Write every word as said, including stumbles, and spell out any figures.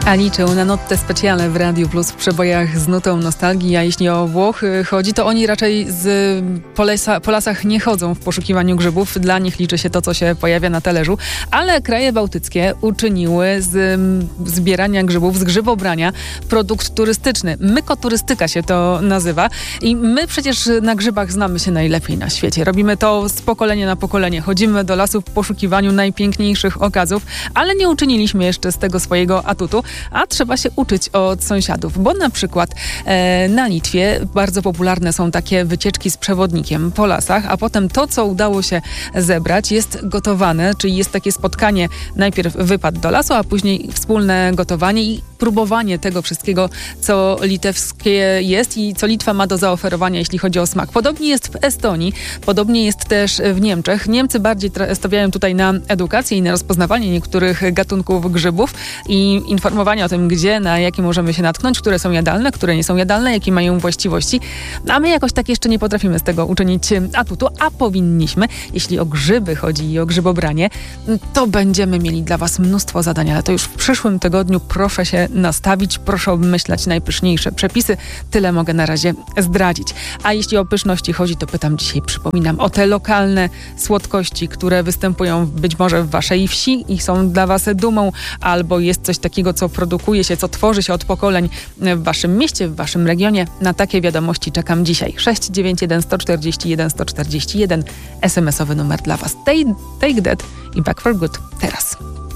A liczył na notę specjalne w Radiu Plus w przebojach z nutą nostalgii, a jeśli o Włochy chodzi, to oni raczej z po, lesa, po lasach nie chodzą w poszukiwaniu grzybów. Dla nich liczy się to, co się pojawia na talerzu, ale kraje bałtyckie uczyniły z zbierania grzybów, z grzybobrania produkt turystyczny. Mykoturystyka się to nazywa i my przecież na grzybach znamy się najlepiej na świecie. Robimy to z pokolenia na pokolenie. Chodzimy do lasu w poszukiwaniu najpiękniejszych okazów, ale nie uczyniliśmy jeszcze z tego swojego atutu. A trzeba się uczyć od sąsiadów, bo na przykład e, na Litwie bardzo popularne są takie wycieczki z przewodnikiem po lasach, a potem to, co udało się zebrać, jest gotowane, czyli jest takie spotkanie, najpierw wypad do lasu, a później wspólne gotowanie i próbowanie tego wszystkiego, co litewskie jest i co Litwa ma do zaoferowania, jeśli chodzi o smak. Podobnie jest w Estonii, podobnie jest też w Niemczech. Niemcy bardziej tra- stawiają tutaj na edukację i na rozpoznawanie niektórych gatunków grzybów i informowanie o tym, gdzie, na jakie możemy się natknąć, które są jadalne, które nie są jadalne, jakie mają właściwości. A my jakoś tak jeszcze nie potrafimy z tego uczynić atutu, a powinniśmy. Jeśli o grzyby chodzi i o grzybobranie, to będziemy mieli dla Was mnóstwo zadań, ale to już w przyszłym tygodniu proszę się nastawić, proszę obmyślać najpyszniejsze przepisy. Tyle mogę na razie zdradzić. A jeśli o pyszności chodzi, to pytam dzisiaj, przypominam, o te lokalne słodkości, które występują być może w Waszej wsi i są dla Was dumą, albo jest coś takiego, co produkuje się, co tworzy się od pokoleń w Waszym mieście, w Waszym regionie. Na takie wiadomości czekam dzisiaj. sześć dziewięć jeden sto czterdzieści jeden sto czterdzieści jeden. es em esowy numer dla Was. Take, take that i Back for Good teraz.